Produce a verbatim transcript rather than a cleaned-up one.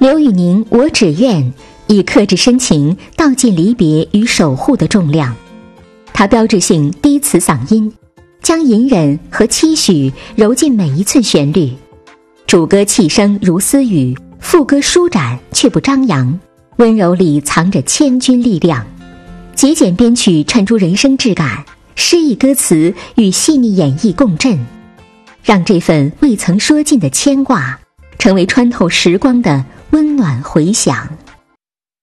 刘宇宁《我只愿》以克制深情道尽离别与守护的重量。他标志性低磁嗓音将隐忍和期许揉进每一寸旋律，主歌气声如私语，副歌舒展却不张扬，温柔里藏着千钧力量。极简编曲衬出人生质感，诗意歌词与细腻演绎共振，让这份未曾说尽的牵挂成为穿透时光的温暖回响。